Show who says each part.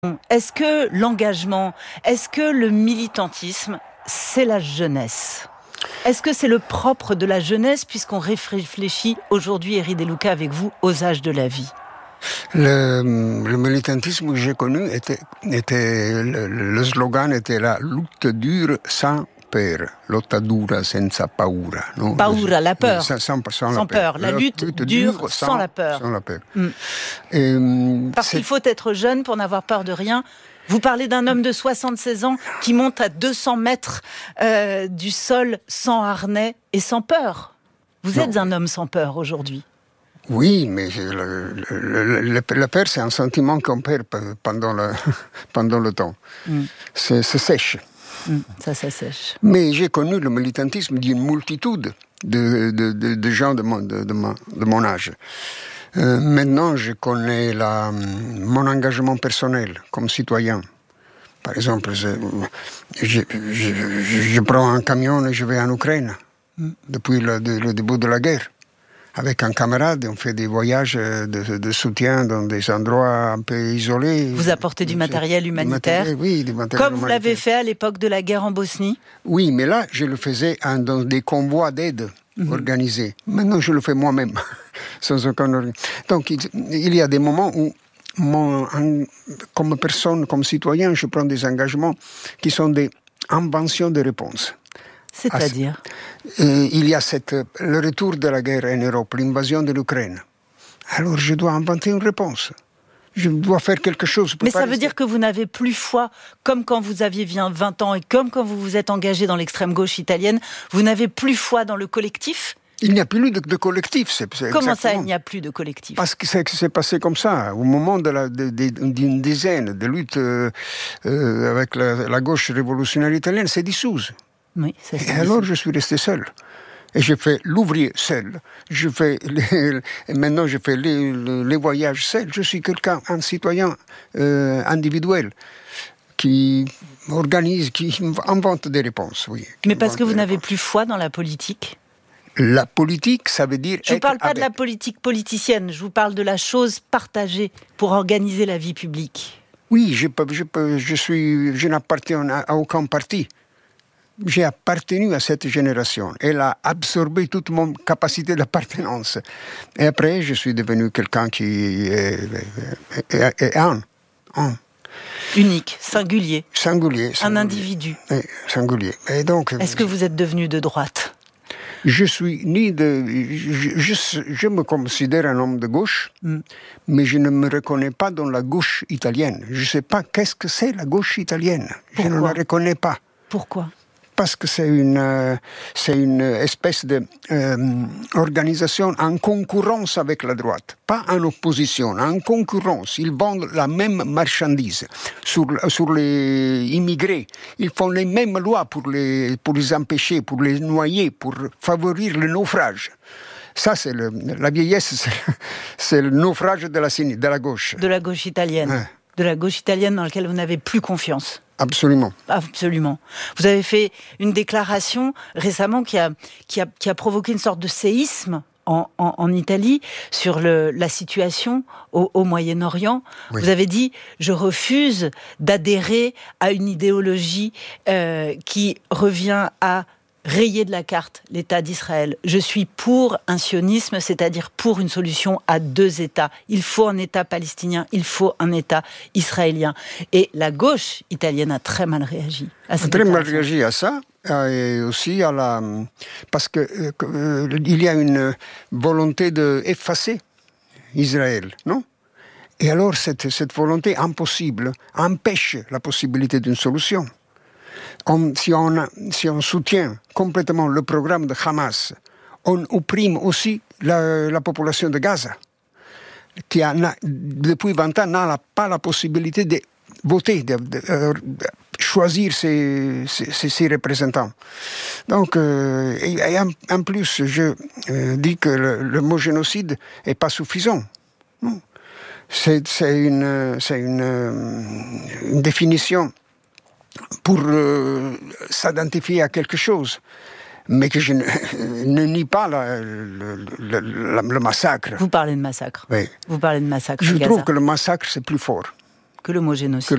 Speaker 1: Est-ce que l'engagement, est-ce que le militantisme, c'est la jeunesse ? Est-ce que c'est le propre de la jeunesse, puisqu'on réfléchit aujourd'hui, Eri De Luca, avec vous, aux âges de la vie ?
Speaker 2: Le militantisme que j'ai connu le slogan était la lutte dure sans peur, lotta dura senza paura. Non?
Speaker 1: Paura, la peur.
Speaker 2: Sans
Speaker 1: peur. La lutte dure sans la peur.
Speaker 2: Sans la peur.
Speaker 1: Parce qu'il faut être jeune pour n'avoir peur de rien. Vous parlez d'un homme de 76 ans qui monte à 200 mètres du sol sans harnais et sans peur. Vous êtes un homme sans peur aujourd'hui.
Speaker 2: Oui, mais la peur, c'est un sentiment qu'on perd pendant le temps. C'est sèche.
Speaker 1: Ça sèche.
Speaker 2: Mais j'ai connu le militantisme d'une multitude de gens de mon âge. Maintenant, je connais mon engagement personnel comme citoyen. Par exemple, je prends un camion et je vais en Ukraine depuis le début de la guerre. Avec un camarade, on fait des voyages de soutien dans des endroits un peu isolés.
Speaker 1: Vous apportez du matériel humanitaire,
Speaker 2: oui, du matériel
Speaker 1: comme vous l'avez fait à l'époque de la guerre en Bosnie.
Speaker 2: Oui, mais là, je le faisais dans des convois d'aide organisés. Maintenant, je le fais moi-même, sans aucun... Donc, il y a des moments où, comme personne, comme citoyen, je prends des engagements qui sont des inventions de réponses.
Speaker 1: C'est-à-dire
Speaker 2: il y a le retour de la guerre en Europe, l'invasion de l'Ukraine. Alors je dois inventer une réponse. Je dois faire quelque chose.
Speaker 1: Mais ça veut dire que vous n'avez plus foi, comme quand vous aviez 20 ans et comme quand vous vous êtes engagé dans l'extrême gauche italienne, vous n'avez plus foi dans le collectif ?
Speaker 2: Il n'y a plus de collectif.
Speaker 1: Comment ça, il n'y a plus de collectif ?
Speaker 2: Parce que c'est passé comme ça. Au moment d'une dizaine de luttes avec la gauche révolutionnaire italienne, c'est dissous.
Speaker 1: Oui,
Speaker 2: et alors je suis resté seul. Et je fais l'ouvrier seul. Maintenant je fais les voyages seul. Je suis un citoyen individuel qui organise, qui invente des réponses. Oui,
Speaker 1: mais parce que vous n'avez plus foi dans la politique ?
Speaker 2: La politique, ça veut dire...
Speaker 1: Je ne vous parle pas de la politique politicienne, je vous parle de la chose partagée pour organiser la vie publique.
Speaker 2: Oui, je n'appartiens à aucun parti. J'ai appartenu à cette génération. Elle a absorbé toute mon capacité d'appartenance. Et après, je suis devenu quelqu'un qui est un.
Speaker 1: Unique, singulier. Un individu.
Speaker 2: Singulier. Et donc,
Speaker 1: est-ce que vous êtes devenu de droite ?
Speaker 2: Je suis je me considère un homme de gauche, mais je ne me reconnais pas dans la gauche italienne. Je ne sais pas qu'est-ce que c'est la gauche italienne.
Speaker 1: Pourquoi ?
Speaker 2: Je ne la reconnais pas.
Speaker 1: Pourquoi ?
Speaker 2: Parce que c'est une espèce d'organisation en concurrence avec la droite, pas en opposition, en concurrence. Ils vendent la même marchandise sur les immigrés. Ils font les mêmes lois pour les empêcher, pour les noyer, pour favoriser le naufrage. Ça, c'est la vieillesse, c'est le naufrage de la gauche.
Speaker 1: De la gauche italienne. Ouais. De la gauche italienne dans laquelle vous n'avez plus confiance.
Speaker 2: Absolument.
Speaker 1: Absolument. Vous avez fait une déclaration récemment qui a provoqué une sorte de séisme en Italie sur la situation au Moyen-Orient. Oui. Vous avez dit « Je refuse d'adhérer à une idéologie qui revient à rayer de la carte l'État d'Israël. Je suis pour un sionisme, c'est-à-dire pour une solution à 2 États. Il faut un État palestinien, il faut un État israélien. » Et la gauche italienne a très mal réagi à cette déclaration.
Speaker 2: Très mal réagi à ça, et aussi parce que il y a une volonté d'effacer Israël, non ? Et alors cette volonté impossible empêche la possibilité d'une solution. Si on soutient complètement le programme de Hamas, on opprime aussi la population de Gaza, qui depuis 20 ans n'a pas la possibilité de voter, de choisir ses représentants. Donc, et en plus, je dis que le mot génocide n'est pas suffisant. Non. C'est une définition pour s'identifier à quelque chose, mais que je ne nie pas le massacre.
Speaker 1: Vous parlez de massacre.
Speaker 2: Oui.
Speaker 1: Vous parlez de massacre.
Speaker 2: Je trouve que le massacre, c'est plus fort
Speaker 1: que le mot génocide.